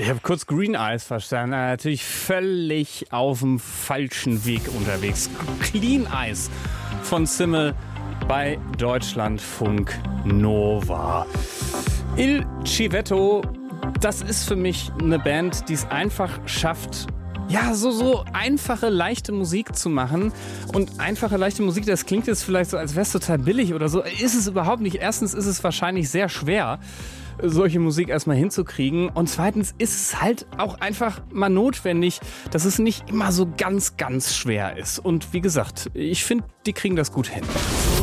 Ich habe kurz Green Eyes verstanden. Natürlich völlig auf dem falschen Weg unterwegs. Clean Eyes von Simmel bei Deutschlandfunk Nova. Il Civetto, das ist für mich eine Band, die es einfach schafft, ja, so einfache, leichte Musik zu machen. Und einfache, leichte Musik, das klingt jetzt vielleicht so, als wäre es total billig oder so. Ist es überhaupt nicht. Erstens ist es wahrscheinlich sehr schwer, solche Musik erstmal hinzukriegen. Und zweitens ist es halt auch einfach mal notwendig, dass es nicht immer so ganz, ganz schwer ist. Und wie gesagt, ich finde, die kriegen das gut hin.